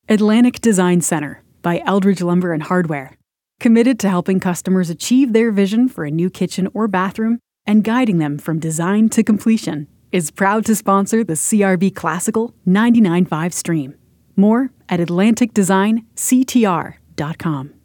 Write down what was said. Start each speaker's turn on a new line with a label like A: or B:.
A: Atlantic Design Center by Eldridge Lumber and Hardware. Committed to helping customers achieve their vision for a new kitchen or bathroom and guiding them from design to completion, is proud to sponsor the CRB Classical 99.5 stream. More at AtlanticDesignCTR.com.